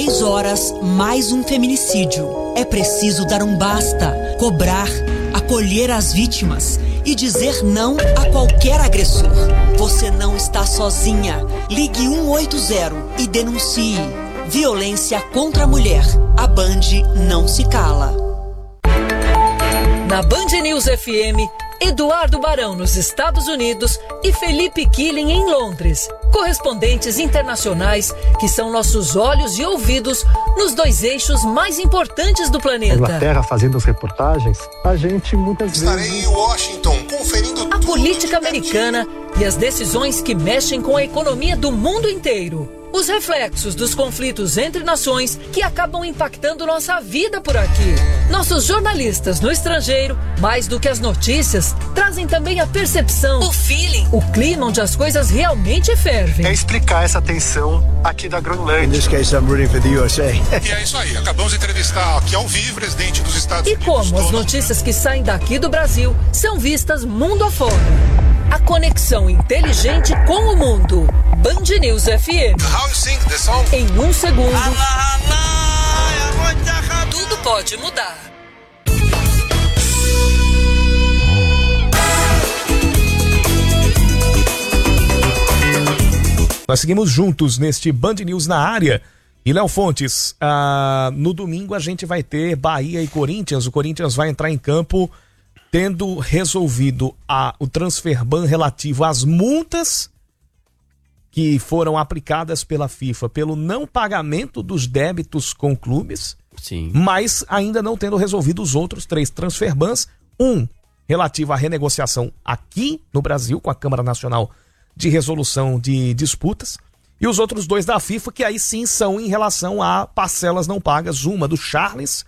6 horas, mais um feminicídio. É preciso dar um basta, cobrar, acolher as vítimas e dizer não a qualquer agressor. Você não está sozinha. Ligue 180 e denuncie. Violência contra a mulher. A Band não se cala. Na Band News FM, Eduardo Barão nos Estados Unidos e Felipe Killing em Londres. Correspondentes internacionais que são nossos olhos e ouvidos nos 2 eixos mais importantes do planeta. Inglaterra fazendo as reportagens, a gente muitas vezes... Estarei em Washington conferindo a política americana e as decisões que mexem com a economia do mundo inteiro. Os reflexos dos conflitos entre nações que acabam impactando nossa vida por aqui. Nossos jornalistas no estrangeiro, mais do que as notícias, trazem também a percepção, o feeling, o clima onde as coisas realmente fervem. É explicar essa tensão aqui da Groenlândia. In this case, I'm rooting for the USA. E é isso aí, acabamos de entrevistar aqui ao vivo o presidente dos Estados Unidos. E como as notícias que saem daqui do Brasil são vistas mundo afora. A conexão inteligente com o mundo. Band News FM. How you sing the song? Em 1 segundo, tudo pode mudar. Nós seguimos juntos neste Band News na área. E Léo Fontes, no domingo a gente vai ter Bahia e Corinthians. O Corinthians vai entrar em campo tendo resolvido o transfer ban relativo às multas que foram aplicadas pela FIFA pelo não pagamento dos débitos com clubes, sim, mas ainda não tendo resolvido os outros 3 transfer bans, um relativo à renegociação aqui no Brasil com a Câmara Nacional de Resolução de Disputas, e os outros 2 da FIFA, que aí sim são em relação a parcelas não pagas, uma do Charles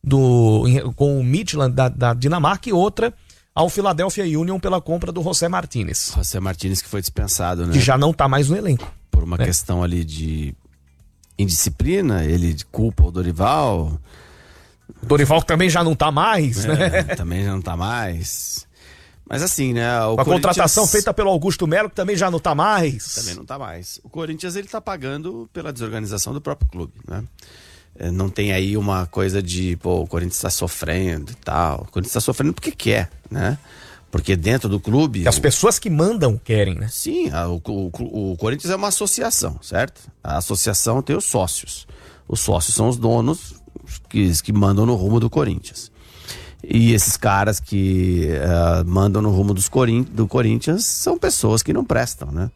com o Midtjylland da Dinamarca e outra ao Philadelphia Union pela compra do José Martínez. José Martínez que foi dispensado, né? Que já não tá mais no elenco. Por uma questão ali de indisciplina, ele culpa o Dorival. Dorival também já não tá mais, né? Também já não tá mais. Mas assim, né? A contratação feita pelo Augusto Melo, que também já não tá mais. Também não tá mais. O Corinthians, ele tá pagando pela desorganização do próprio clube, né? Não tem aí uma coisa de, o Corinthians está sofrendo e tal. O Corinthians está sofrendo porque quer, né? Porque dentro do clube... As pessoas que mandam querem, né? Sim, o Corinthians é uma associação, certo? A associação tem os sócios. Os sócios são os donos que mandam no rumo do Corinthians. E esses caras que mandam no rumo do Corinthians são pessoas que não prestam, né?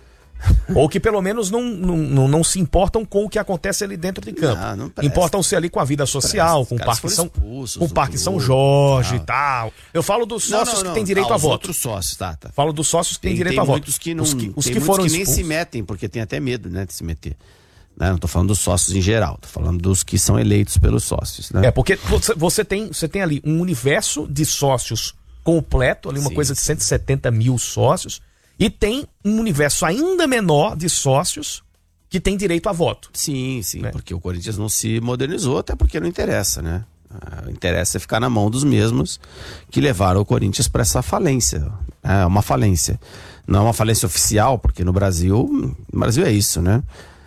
Ou que pelo menos não se importam com o que acontece ali dentro de campo. Importam-se ali com a vida social, com o Parque São Jorge e tal. Eu falo dos sócios que têm direito a voto. Outros sócios, tá. Falo dos sócios que têm direito a voto. Muitos que não, os que foram nem se metem, porque tem até medo, né, de se meter. Né? Não tô falando dos sócios em geral, tô falando dos que são eleitos pelos sócios, né? Porque você tem ali um universo de sócios completo, ali uma coisa de 170 mil sócios. E tem um universo ainda menor de sócios que tem direito a voto. Sim, né? Porque o Corinthians não se modernizou, até porque não interessa, né? Interessa é ficar na mão dos mesmos que levaram o Corinthians para essa falência. É uma falência. Não é uma falência oficial, porque no Brasil é isso, né?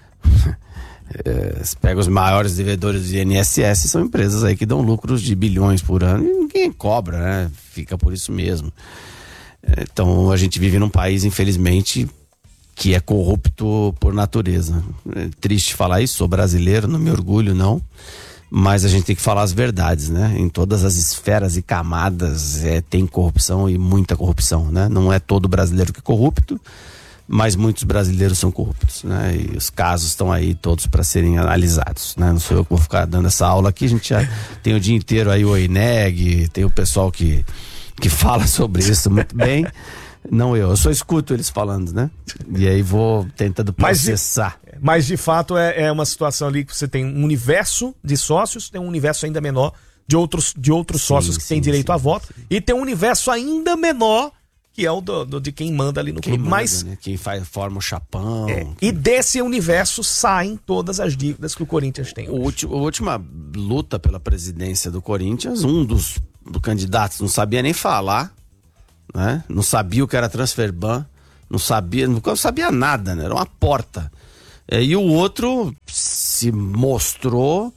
Você pega os maiores devedores de INSS, são empresas aí que dão lucros de bilhões por ano e ninguém cobra, né? Fica por isso mesmo. Então a gente vive num país, infelizmente, que é corrupto por natureza. É triste falar isso, sou brasileiro, não me orgulho não, mas a gente tem que falar as verdades, né? Em todas as esferas e camadas tem corrupção e muita corrupção, né? Não é todo brasileiro que é corrupto, mas muitos brasileiros são corruptos, né? E os casos estão aí todos para serem analisados, né? Não sou eu que vou ficar dando essa aula aqui, a gente já tem o dia inteiro aí o EINEG, tem o pessoal que fala sobre isso muito bem. Não eu só escuto eles falando, né? E aí vou tentando processar. Mas de fato é uma situação ali que você tem um universo de sócios, tem um universo ainda menor de outros sócios que têm direito a voto, e tem um universo ainda menor que é o de quem manda ali no clube. Mas né? Quem forma o chapão. E desse universo saem todas as dívidas que o Corinthians tem. A última luta pela presidência do Corinthians, um dos candidatos não sabia nem falar, né? Não sabia o que era transfer ban, não sabia nada, né? Era uma porta. E o outro se mostrou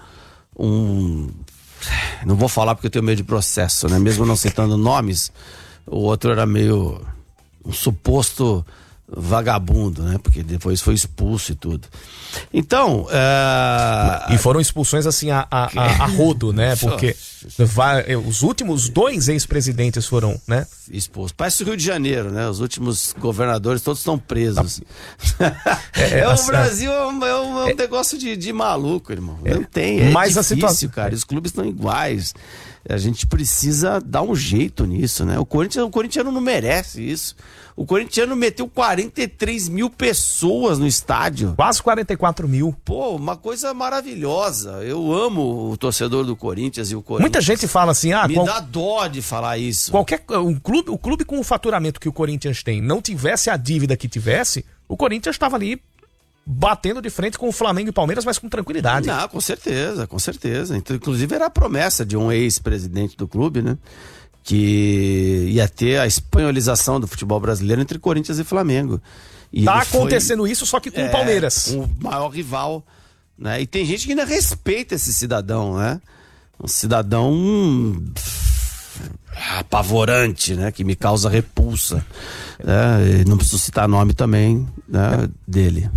não vou falar porque eu tenho medo de processo, né? Mesmo não citando nomes, o outro era meio um suposto vagabundo, né? Porque depois foi expulso e tudo. Então... E foram expulsões assim a rodo, né? Porque os últimos 2 ex-presidentes foram, né? Expulsos. Parece o Rio de Janeiro, né? Os últimos governadores todos estão presos. O Brasil é um negócio de maluco, irmão. Não tem, mas difícil, a situação, cara. Os clubes estão iguais. A gente precisa dar um jeito nisso, né? O corintiano não merece isso. O corintiano meteu 43 mil pessoas no estádio. Quase 44 mil. Pô, uma coisa maravilhosa. Eu amo o torcedor do Corinthians e o Corinthians. Muita gente fala assim, dá dó de falar isso. O clube com o faturamento que o Corinthians tem não tivesse a dívida que tivesse, o Corinthians estava ali batendo de frente com o Flamengo e Palmeiras, mas com tranquilidade. Não, com certeza, com certeza. Então, inclusive era a promessa de um ex-presidente do clube, né? Que ia ter a espanholização do futebol brasileiro entre Corinthians e Flamengo. E tá acontecendo isso, só que com o Palmeiras. O maior rival, né? E tem gente que ainda respeita esse cidadão, né? Um cidadão apavorante, né? Que me causa repulsa. Né? Não preciso citar nome também, né? Dele.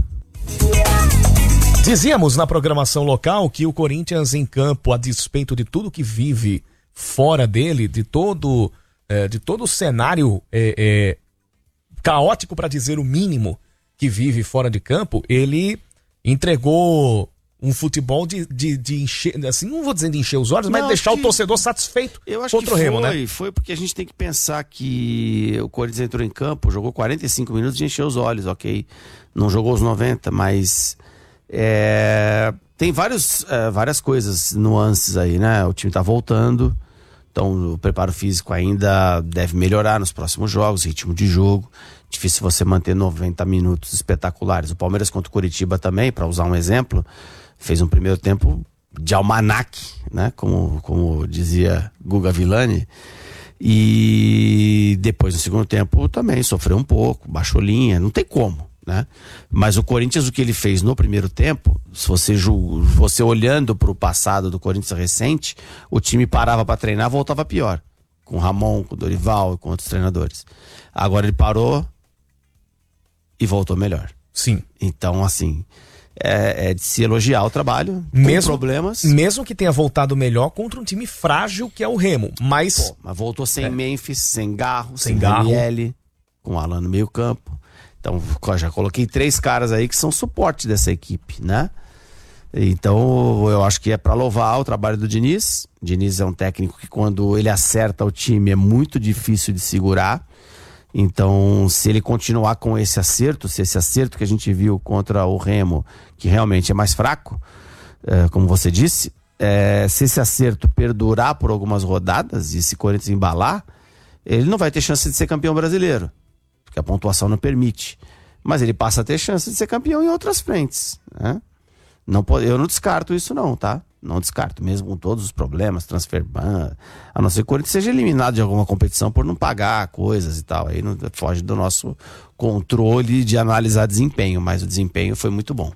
Dizíamos na programação local que o Corinthians em campo, a despeito de tudo que vive fora dele, de todo o cenário caótico, para dizer o mínimo, que vive fora de campo, ele entregou um futebol de encher, assim, não vou dizer de encher os olhos, mas deixar o torcedor satisfeito contra o Remo, né? Foi porque a gente tem que pensar que o Corinthians entrou em campo, jogou 45 minutos e encheu os olhos, ok? Não jogou os 90, mas tem várias coisas, nuances aí, né? O time tá voltando, então o preparo físico ainda deve melhorar nos próximos jogos, ritmo de jogo. Difícil você manter 90 minutos espetaculares. O Palmeiras contra o Coritiba também, para usar um exemplo, fez um primeiro tempo de almanaque, né? Como dizia Guga Villani. E depois, no segundo tempo, também sofreu um pouco, baixou linha, não tem como, né? Mas o Corinthians, o que ele fez no primeiro tempo, se você olhando para o passado do Corinthians recente, o time parava para treinar, voltava pior. Com o Ramon, com o Dorival e com outros treinadores. Agora ele parou e voltou melhor. Sim. Então, assim, é de se elogiar o trabalho, com problemas. Mesmo que tenha voltado melhor contra um time frágil que é o Remo, mas... mas voltou sem Memphis, sem Garro, sem Daniele, com o Alan no meio campo. Então, já coloquei 3 caras aí que são suporte dessa equipe, né? Então, eu acho que é para louvar o trabalho do Diniz. Diniz é um técnico que, quando ele acerta o time, é muito difícil de segurar. Então, se ele continuar com esse acerto, se esse acerto que a gente viu contra o Remo, que realmente é mais fraco, como você disse, se esse acerto perdurar por algumas rodadas e se Corinthians embalar, ele não vai ter chance de ser campeão brasileiro, porque a pontuação não permite. Mas ele passa a ter chance de ser campeão em outras frentes, né? Eu não descarto isso não, tá? Não descarto, mesmo com todos os problemas, transfer ban, a não ser que o Corinthians seja eliminado de alguma competição por não pagar coisas e tal. Aí não foge do nosso controle de analisar desempenho, mas o desempenho foi muito bom.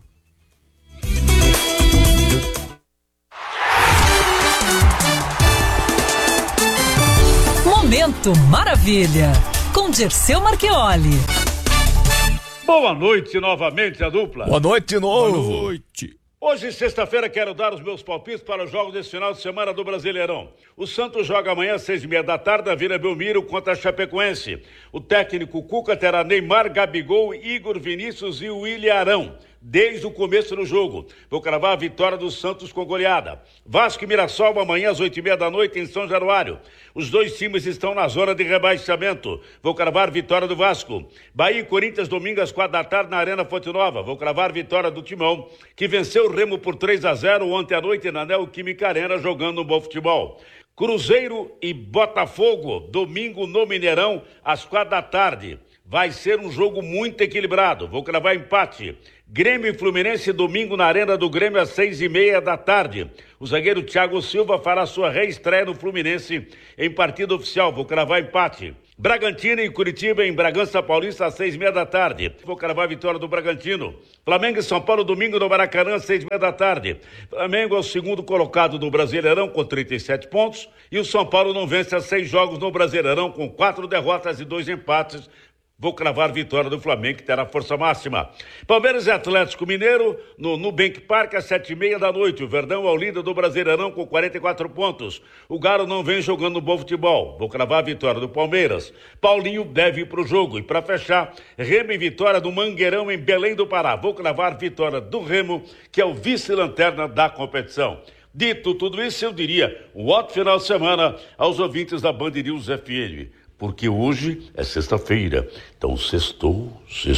Momento Maravilha, com Dirceu Marchioli. Boa noite novamente, a dupla. Boa noite de novo. Boa noite. Hoje, sexta-feira, quero dar os meus palpites para os jogos desse final de semana do Brasileirão. O Santos joga amanhã às 6h30 na Vila Belmiro contra a Chapecoense. O técnico Cuca terá Neymar, Gabigol, Igor Vinícius e William Arão desde o começo do jogo. Vou cravar a vitória do Santos com goleada. Vasco e Mirassol amanhã às 8h30 em São Januário. Os dois times estão na zona de rebaixamento. Vou cravar vitória do Vasco. Bahia e Corinthians domingo às 4h na Arena Fonte Nova. Vou cravar vitória do Timão, que venceu o Remo por 3-0 ontem à noite na Neoquímica Arena, jogando um bom futebol. Cruzeiro e Botafogo, domingo no Mineirão, às 4h. Vai ser um jogo muito equilibrado. Vou cravar empate. Grêmio e Fluminense, domingo na Arena do Grêmio, às 6h30. O zagueiro Thiago Silva fará sua reestreia no Fluminense em partida oficial. Vou cravar empate. Bragantino e Curitiba em Bragança Paulista às 6:30 da tarde. Vou cravar a vitória do Bragantino. Flamengo e São Paulo domingo no Maracanã às 6:30 da tarde. Flamengo é o segundo colocado do Brasileirão com 37 pontos e o São Paulo não vence há 6 jogos no Brasileirão com 4 derrotas e 2 empates. Vou cravar vitória do Flamengo, que terá força máxima. Palmeiras e Atlético Mineiro no Nubank Park às 7:30 da noite. O Verdão é o líder do Brasileirão com 44 pontos. O Galo não vem jogando bom futebol. Vou cravar a vitória do Palmeiras. Paulinho deve ir para o jogo. E para fechar, Remo e vitória do Mangueirão em Belém do Pará. Vou cravar vitória do Remo, que é o vice-lanterna da competição. Dito tudo isso, eu diria um ótimo final de semana aos ouvintes da Band News FM. Porque hoje é sexta-feira, então sextou.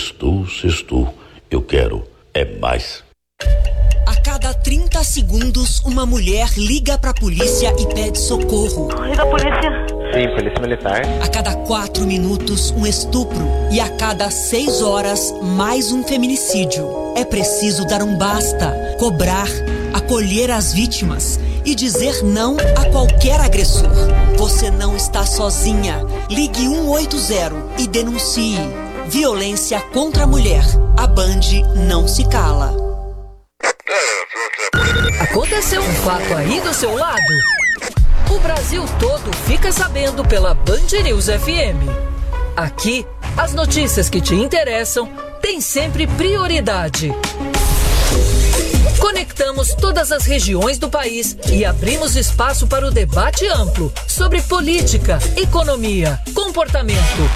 Eu quero mais. A cada 30 segundos, uma mulher liga pra polícia e pede socorro. Liga a polícia. Sim, polícia militar. A cada 4 minutos, um estupro. E a cada 6 horas, mais um feminicídio. É preciso dar um basta, cobrar, acolher as vítimas e dizer não a qualquer agressor. Você não está sozinha. Ligue 180 e denuncie. Violência contra a mulher. A Band não se cala. Aconteceu um fato aí do seu lado? O Brasil todo fica sabendo pela Band News FM. Aqui, as notícias que te interessam têm sempre prioridade. Conectamos todas as regiões do país e abrimos espaço para o debate amplo sobre política, economia, comportamento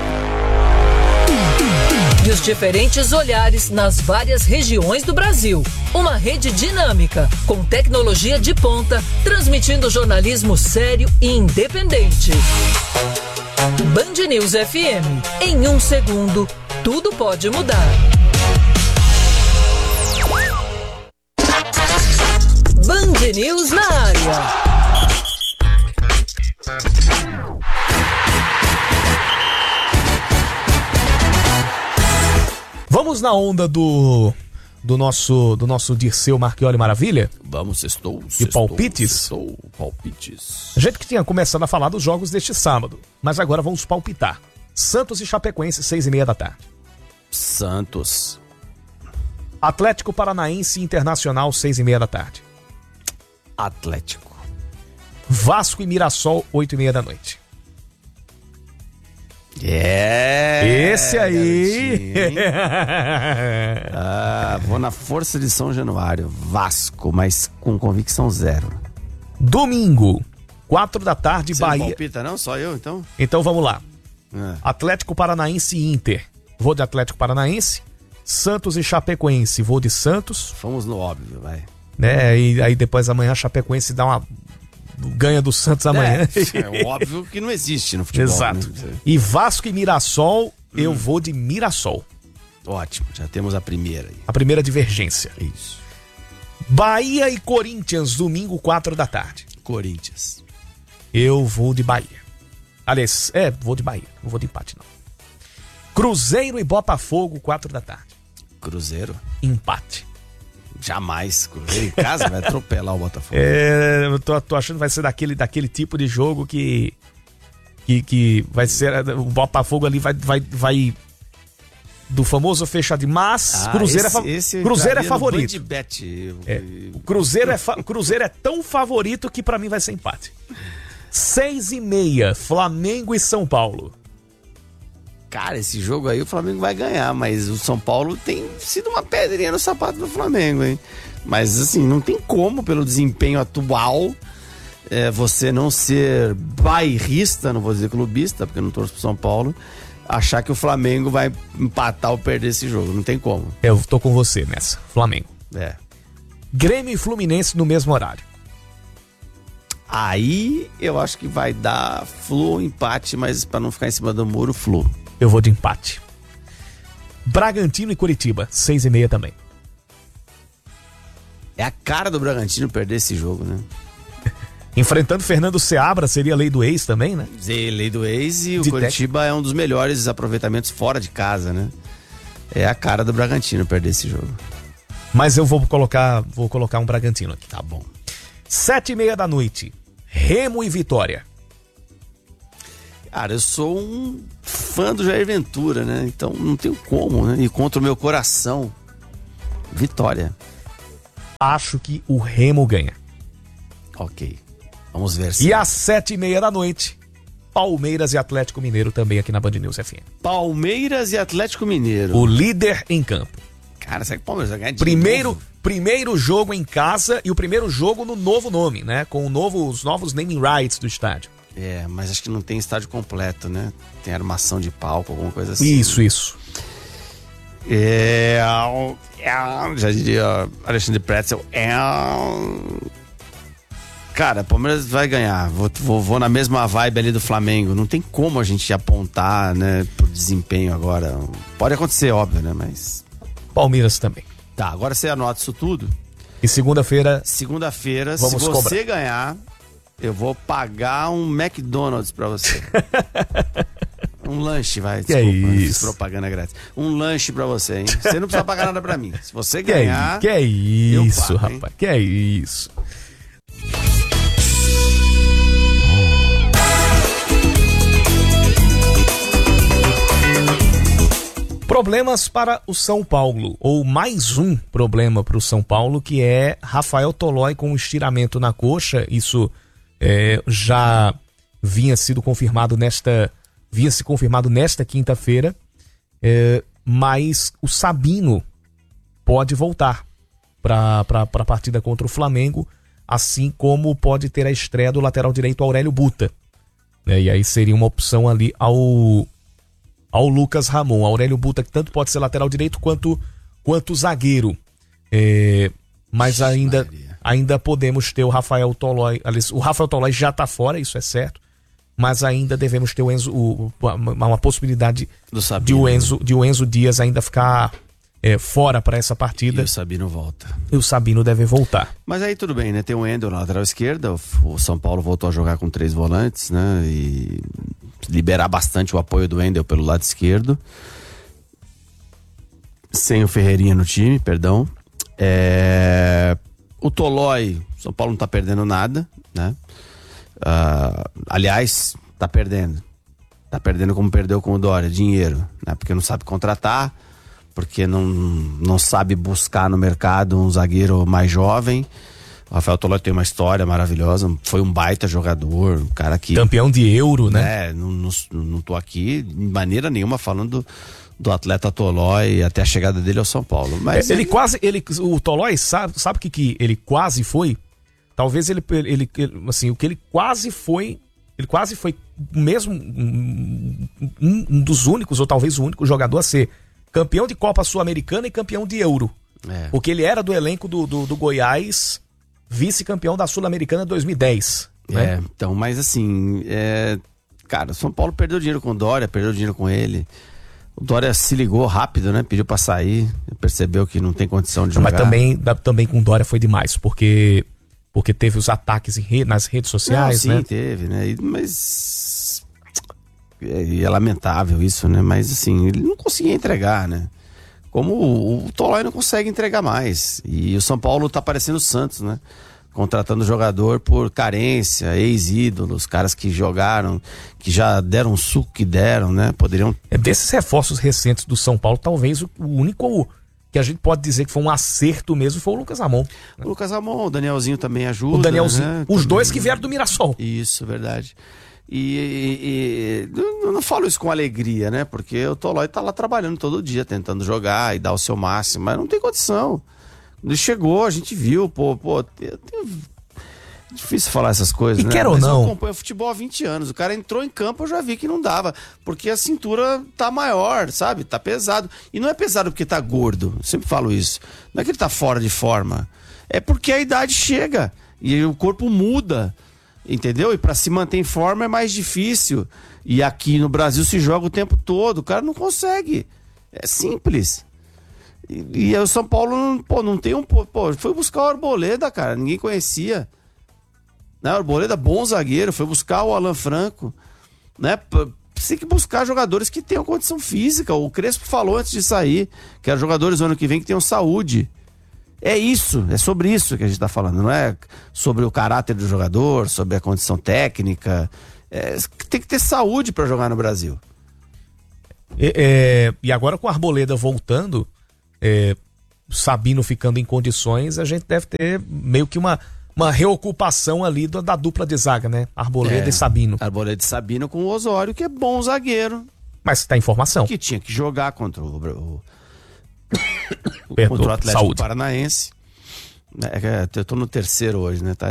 e os diferentes olhares nas várias regiões do Brasil. Uma rede dinâmica, com tecnologia de ponta, transmitindo jornalismo sério e independente. Band News FM. Em 1 segundo, tudo pode mudar. Band News na área. Vamos na onda do nosso Dirceu Marchioli Maravilha? Vamos, sextou. E palpites? Palpites. A gente que tinha começado a falar dos jogos deste sábado, mas agora vamos palpitar. Santos e Chapecoense, 6:30 da tarde. Santos. Atlético Paranaense e Internacional, 6:30 da tarde. Atlético. Vasco e Mirassol, 8:30 da noite. Esse aí. Vou na força de São Januário. Vasco, mas com convicção 0. Domingo, 4 da tarde, Você Bahia. não palpita, não? Só eu, então? Então vamos lá. Atlético Paranaense e Inter. Vou de Atlético Paranaense. Santos e Chapecoense. Vou de Santos. Fomos no óbvio, vai. Né? E aí depois amanhã a Chapecoense dá uma... ganha do Santos amanhã. É óbvio que não existe no futebol. Exato. Né? E Vasco e Mirassol, eu vou de Mirassol. Ótimo, já temos a primeira aí. A primeira divergência. Isso. Bahia e Corinthians, domingo, 4 da tarde. Corinthians. Eu vou de Bahia. Aliás, vou de Bahia. Não vou de empate, não. Cruzeiro e Botafogo, 4 da tarde. Cruzeiro? Empate. Jamais. Cruzeiro em casa vai atropelar o Botafogo. Eu tô achando que vai ser daquele tipo de jogo que vai ser... O Botafogo ali vai do famoso fechado. Mas Cruzeiro é favorito. O Cruzeiro é tão favorito que pra mim vai ser empate. 6:30, Flamengo e São Paulo. Cara, esse jogo aí o Flamengo vai ganhar, mas o São Paulo tem sido uma pedrinha no sapato do Flamengo, hein? Mas assim, não tem como, pelo desempenho atual, você não ser bairrista, não vou dizer clubista, porque eu não torço pro São Paulo, achar que o Flamengo vai empatar ou perder esse jogo. Não tem como. Eu tô com você nessa, Flamengo. Grêmio e Fluminense no mesmo horário. Aí eu acho que vai dar Flu ou empate, mas pra não ficar em cima do muro, Flu. Eu vou de empate. Bragantino e Curitiba, 6:30 também. É a cara do Bragantino perder esse jogo, né? Enfrentando Fernando Seabra, seria a lei do ex também, né? Lei do ex, e o Curitiba é um dos melhores aproveitamentos fora de casa, né? É a cara do Bragantino perder esse jogo. Mas eu vou colocar um Bragantino aqui. Tá bom. 7:30 da noite, Remo e Vitória. Cara, eu sou um fã do Jair Ventura, né? Então não tenho como, né? E contra o meu coração, vitória. Acho que o Remo ganha. Ok, vamos ver se... E às 7h30 da noite, Palmeiras e Atlético Mineiro também aqui na Band News FM. Palmeiras e Atlético Mineiro. O líder em campo. Cara, será que o Palmeiras vai ganhar de novo? Primeiro jogo em casa e o primeiro jogo no novo nome, né? Com os novos naming rights do estádio. É, mas acho que não tem estádio completo, né? Tem armação de palco, alguma coisa assim. Isso. Já diria Alexandre Pretzel. Cara, Palmeiras vai ganhar. Vou na mesma vibe ali do Flamengo. Não tem como a gente apontar, né, pro desempenho agora. Pode acontecer, óbvio, né? Mas... Palmeiras também. Tá, agora você anota isso tudo. E segunda-feira, se vamos você ganhar, eu vou pagar um McDonald's pra você. Um lanche, vai. Que Desculpa, é isso? Propaganda grátis. Um lanche pra você, hein? Você não precisa pagar nada pra mim. Se você ganhar... Que é isso, eu pago, rapaz? Que é isso? Problemas para o São Paulo, ou mais um problema para o São Paulo, que é Rafael Tolói com um estiramento na coxa. Isso já vinha se confirmado nesta quinta-feira, mas o Sabino pode voltar para a partida contra o Flamengo, assim como pode ter a estreia do lateral direito Aurélio Buta, e aí seria uma opção ali ao Lucas Ramon. Aurélio Buta, que tanto pode ser lateral direito quanto zagueiro. Mas ainda podemos ter o Rafael Tolói. O Rafael Tolói já está fora, isso é certo. Mas ainda devemos ter uma possibilidade de o Enzo Dias ainda ficar fora para essa partida. E o Sabino volta. E o Sabino deve voltar. Mas aí tudo bem, né? Tem o Wendel na lateral esquerda. O São Paulo voltou a jogar com 3 volantes, né? E liberar bastante o apoio do Wendel pelo lado esquerdo. Sem o Ferreirinha no time, perdão. O Tolói, São Paulo não tá perdendo nada, né? Aliás, tá perdendo. Tá perdendo como perdeu com o Dória, dinheiro, né? Porque não sabe contratar, porque não sabe buscar no mercado um zagueiro mais jovem. O Rafael Tolói tem uma história maravilhosa, foi um baita jogador, um cara que... Campeão de Euro, né? Não tô aqui de maneira nenhuma falando do atleta Tolói até a chegada dele ao São Paulo. Mas o Tolói sabe o que ele quase foi? Talvez ele assim, o que ele quase foi mesmo um dos únicos, ou talvez o único jogador a ser campeão de Copa Sul-Americana e campeão de Euro. Porque ele era do elenco do Goiás, vice-campeão da Sul-Americana 2010. Né? Então, mas assim, cara, o São Paulo perdeu dinheiro com o Dória, perdeu dinheiro com ele. O Dória se ligou rápido, né? Pediu pra sair, percebeu que não tem condição de jogar. Mas também com o Dória foi demais, porque teve os ataques nas redes sociais, né? Sim, teve, né? Mas é lamentável isso, né? Mas assim, ele não conseguia entregar, né? Como o Tolói não consegue entregar mais. E o São Paulo tá parecendo o Santos, né? Contratando jogador por carência, ex-ídolos, caras que jogaram, que já deram o suco que deram, né? Poderiam... Desses reforços recentes do São Paulo, talvez o único que a gente pode dizer que foi um acerto mesmo foi o Lucas Ramon. O Lucas Ramon, o Danielzinho também ajuda. O Danielzinho, né? Os dois que vieram do Mirassol. Isso, verdade. E eu não falo isso com alegria, né? Porque o Tolói tá lá trabalhando todo dia, tentando jogar e dar o seu máximo, mas não tem condição. Ele chegou, a gente viu, difícil falar essas coisas, né? E quer ou não, eu acompanho futebol há 20 anos. O cara entrou em campo, eu já vi que não dava. Porque a cintura tá maior, sabe? Tá pesado. E não é pesado porque tá gordo. Eu sempre falo isso. Não é que ele tá fora de forma. É porque a idade chega. E o corpo muda. Entendeu? E pra se manter em forma é mais difícil. E aqui no Brasil se joga o tempo todo. O cara não consegue. É simples. E o São Paulo não tem foi buscar o Arboleda, cara. Ninguém conhecia. Né? Arboleda, bom zagueiro, foi buscar o Alan Franco, né? Tem que buscar jogadores que tenham condição física. O Crespo falou antes de sair que eram jogadores no ano que vem que tenham saúde. É isso, é sobre isso que a gente tá falando, não é sobre o caráter do jogador, sobre a condição técnica. tem que ter saúde para jogar no Brasil. E agora com a Arboleda voltando, Sabino ficando em condições, a gente deve ter meio que uma reocupação ali da dupla de zaga, né? Arboleda e Sabino. Arboleda e Sabino com o Osório, que é bom zagueiro. Mas tá informação. Que tinha que jogar contra o Atlético Saúde. Paranaense. Eu tô no terceiro hoje, né?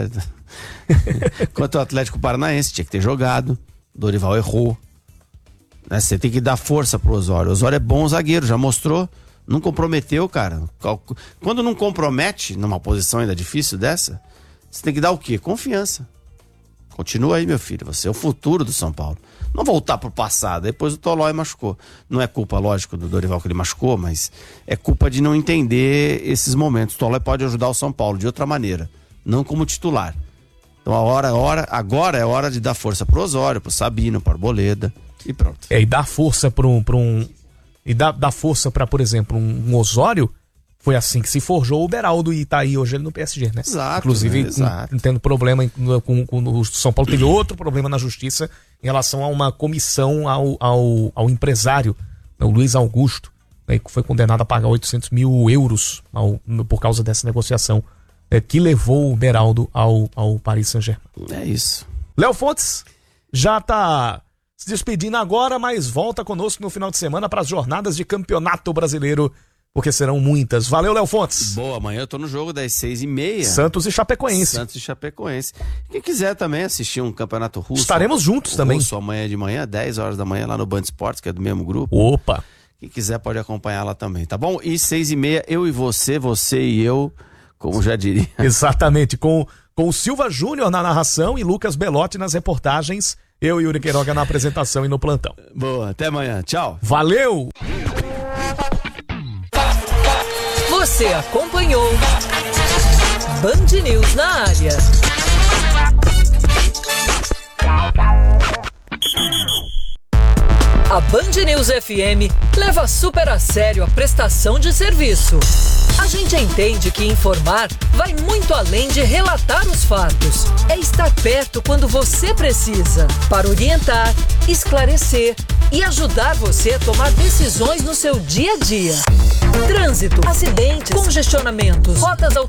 Contra o Atlético Paranaense, tinha que ter jogado. Dorival errou. Você tem que dar força pro Osório. O Osório é bom zagueiro, já mostrou. Não comprometeu, cara. Quando não compromete numa posição ainda difícil dessa, você tem que dar o quê? Confiança. Continua aí, meu filho. Você é o futuro do São Paulo. Não voltar pro passado. Depois o Tolói machucou. Não é culpa, lógico, do Dorival que ele machucou, mas é culpa de não entender esses momentos. O Tolói pode ajudar o São Paulo de outra maneira, não como titular. Então agora é hora de dar força pro Osório, pro Sabino, pro Arboleda e pronto. E dar força e dar força para, por exemplo, um Osório. Foi assim que se forjou o Beraldo e tá aí hoje ele no PSG, né? Exato. Inclusive, tendo problema com o São Paulo, teve outro problema na justiça em relação a uma comissão ao empresário, o Luiz Augusto, né, que foi condenado a pagar 800 mil euros por causa dessa negociação que levou o Beraldo ao Paris Saint-Germain. É isso. Léo Fontes já tá se despedindo agora, mas volta conosco no final de semana para as jornadas de Campeonato Brasileiro, porque serão muitas. Valeu, Léo Fontes. Boa, amanhã eu tô no jogo das 6h30. Santos e Chapecoense. Quem quiser também assistir um campeonato russo. Estaremos juntos também. Russo amanhã de manhã, 10 horas da manhã, lá no Band Esportes, que é do mesmo grupo. Opa! Quem quiser pode acompanhar lá também, tá bom? E 6h30, eu e você e eu, como já diria. Exatamente, com o Silva Júnior na narração e Lucas Belotti nas reportagens. Eu e Yuri Queiroga na apresentação e no plantão. Boa, até amanhã. Tchau. Valeu! Você acompanhou Band News na área. A Band News FM leva super a sério a prestação de serviço. A gente entende que informar vai muito além de relatar os fatos. É estar perto quando você precisa, para orientar, esclarecer e ajudar você a tomar decisões no seu dia a dia. Trânsito, acidentes, congestionamentos, rotas alternativas.